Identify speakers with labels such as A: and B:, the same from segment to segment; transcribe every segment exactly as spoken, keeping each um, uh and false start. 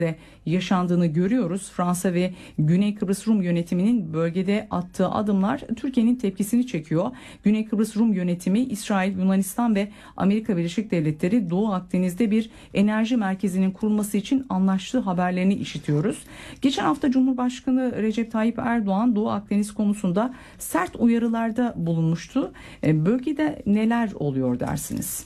A: yaşandığını görüyoruz. Fransa ve Güney Kıbrıs Rum yönetiminin bölgede attığı adımlar Türkiye'nin tepkisini çekiyor. Güney Kıbrıs Rum yönetimi İsrail, Yunanistan ve Amerika Birleşik Devletleri Doğu Akdeniz'de bir enerji merkezinin kurulması için anlaştığı haberlerini işitiyoruz. Geçen hafta Cumhurbaşkanı Recep Tayyip Erdoğan Doğu Akdeniz konusunda sert uyarılarda bulunmuştu. Bölgede neler oluyor dersiniz?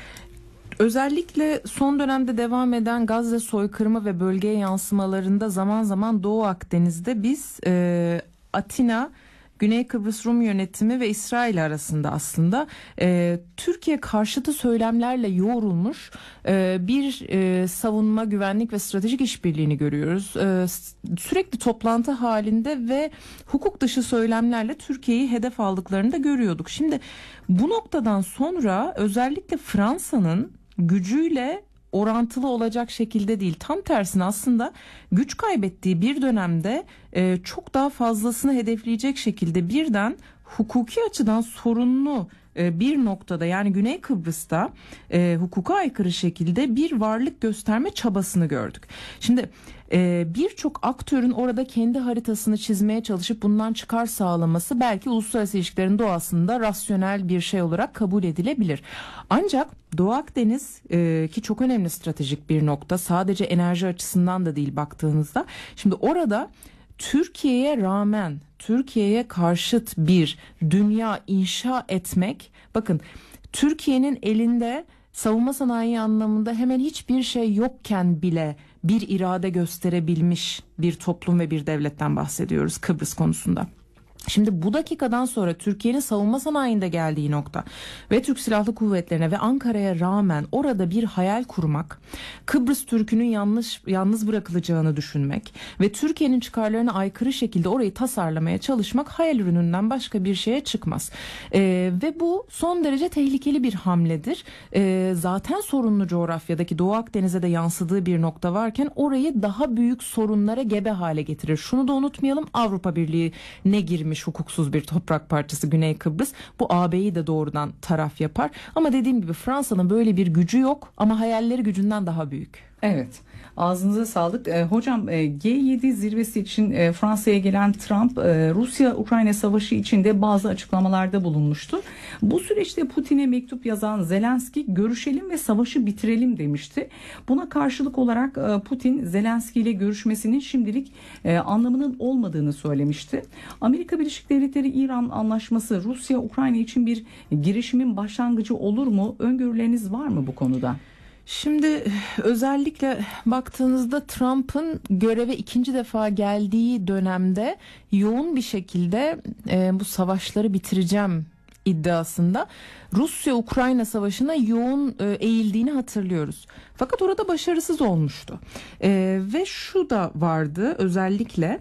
B: Özellikle son dönemde devam eden Gazze soykırımı ve bölgeye yansımalarında zaman zaman Doğu Akdeniz'de biz e, Atina, Güney Kıbrıs Rum yönetimi ve İsrail arasında aslında e, Türkiye karşıtı söylemlerle yoğrulmuş e, bir e, savunma, güvenlik ve stratejik işbirliğini görüyoruz. E, sürekli toplantı halinde ve hukuk dışı söylemlerle Türkiye'yi hedef aldıklarını da görüyorduk. Şimdi bu noktadan sonra özellikle Fransa'nın gücüyle orantılı olacak şekilde değil, tam tersine aslında güç kaybettiği bir dönemde e, çok daha fazlasını hedefleyecek şekilde birden hukuki açıdan sorunlu e, bir noktada, yani Güney Kıbrıs'ta e, hukuka aykırı şekilde bir varlık gösterme çabasını gördük. Şimdi e, birçok aktörün orada kendi haritasını çizmeye çalışıp bundan çıkar sağlaması belki uluslararası ilişkilerin doğasında rasyonel bir şey olarak kabul edilebilir. Ancak Doğu Akdeniz e, ki çok önemli stratejik bir nokta, sadece enerji açısından da değil baktığınızda. Şimdi orada Türkiye'ye rağmen, Türkiye'ye karşıt bir dünya inşa etmek, bakın Türkiye'nin elinde savunma sanayi anlamında hemen hiçbir şey yokken bile bir irade gösterebilmiş bir toplum ve bir devletten bahsediyoruz Kıbrıs konusunda. Şimdi bu dakikadan sonra Türkiye'nin savunma sanayinde geldiği nokta ve Türk Silahlı Kuvvetleri'ne ve Ankara'ya rağmen orada bir hayal kurmak, Kıbrıs Türk'ünün yanlış yalnız bırakılacağını düşünmek ve Türkiye'nin çıkarlarına aykırı şekilde orayı tasarlamaya çalışmak hayal ürününden başka bir şeye çıkmaz. Ee, ve bu son derece tehlikeli bir hamledir. Ee, zaten sorunlu coğrafyadaki Doğu Akdeniz'e de yansıdığı bir nokta varken orayı daha büyük sorunlara gebe hale getirir. Şunu da unutmayalım, Avrupa Birliği'ne girmiş hukuksuz bir toprak parçası Güney Kıbrıs. Bu A B'yi de doğrudan taraf yapar. Ama dediğim gibi Fransa'nın böyle bir gücü yok ama hayalleri gücünden daha büyük.
A: Evet. Ağzınıza sağlık. E, hocam e, G yedi zirvesi için e, Fransa'ya gelen Trump e, Rusya-Ukrayna savaşı için de bazı açıklamalarda bulunmuştu. Bu süreçte Putin'e mektup yazan Zelenski görüşelim ve savaşı bitirelim demişti. Buna karşılık olarak e, Putin Zelenski ile görüşmesinin şimdilik e, anlamının olmadığını söylemişti. Amerika Birleşik Devletleri-İran anlaşması Rusya-Ukrayna için bir girişimin başlangıcı olur mu? Öngörüleriniz var mı bu konuda?
B: Şimdi özellikle baktığınızda Trump'ın göreve ikinci defa geldiği dönemde yoğun bir şekilde e, bu savaşları bitireceğim iddiasında Rusya-Ukrayna savaşına yoğun e, eğildiğini hatırlıyoruz. Fakat orada başarısız olmuştu. E, ve şu da vardı özellikle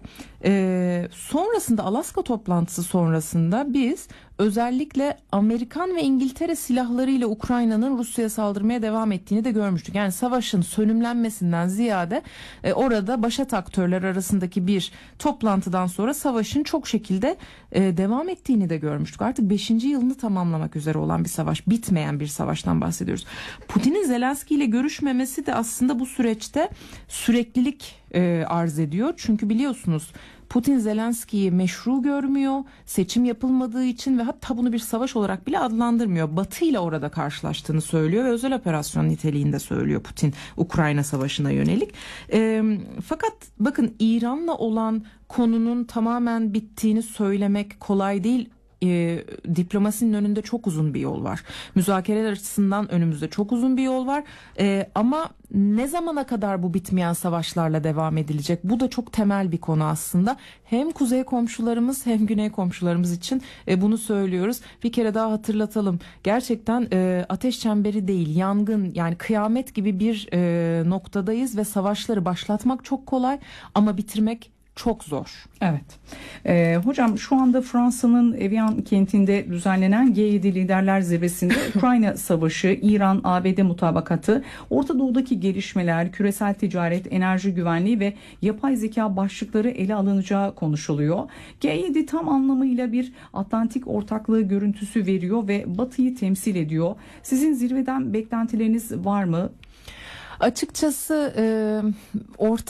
B: e, sonrasında Alaska toplantısı sonrasında biz özellikle Amerikan ve İngiltere silahlarıyla Ukrayna'nın Rusya'ya saldırmaya devam ettiğini de görmüştük. Yani savaşın sönümlenmesinden ziyade e, orada başat aktörler arasındaki bir toplantıdan sonra savaşın çok şekilde e, devam ettiğini de görmüştük. Artık beşinci yılını tamamlamak üzere olan bir savaş, bitmeyen bir savaştan bahsediyoruz. Putin'in Zelenski ile görüşmemesi de aslında bu süreçte süreklilik e, arz ediyor. Çünkü biliyorsunuz Putin Zelenski'yi meşru görmüyor, seçim yapılmadığı için ve hatta bunu bir savaş olarak bile adlandırmıyor. Batı ile orada karşılaştığını söylüyor ve özel operasyon niteliğinde söylüyor Putin Ukrayna savaşına yönelik. E, fakat bakın İran'la olan konunun tamamen bittiğini söylemek kolay değil. E, diplomasinin önünde çok uzun bir yol var. Müzakereler açısından önümüzde çok uzun bir yol var. E, ama ne zamana kadar bu bitmeyen savaşlarla devam edilecek? Bu da çok temel bir konu aslında. Hem kuzey komşularımız hem güney komşularımız için e, bunu söylüyoruz. Bir kere daha hatırlatalım. Gerçekten e, ateş çemberi değil, yangın, yani kıyamet gibi bir e, noktadayız ve savaşları başlatmak çok kolay ama bitirmek çok zor.
A: Evet. Ee, hocam şu anda Fransa'nın Evian kentinde düzenlenen G yedi Liderler Zirvesi'nde Ukrayna Savaşı, İran A B D mutabakatı, Orta Doğu'daki gelişmeler, küresel ticaret, enerji güvenliği ve yapay zeka başlıkları ele alınacağı konuşuluyor. G yedi tam anlamıyla bir Atlantik ortaklığı görüntüsü veriyor ve Batı'yı temsil ediyor. Sizin zirveden beklentileriniz var mı?
B: Açıkçası e, orta